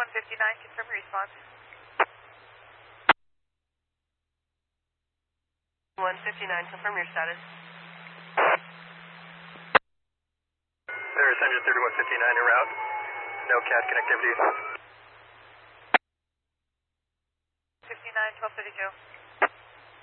3159, confirm your response. 159, confirm your status. There's engine 3159 en route. No CAT connectivity. 59, 1232.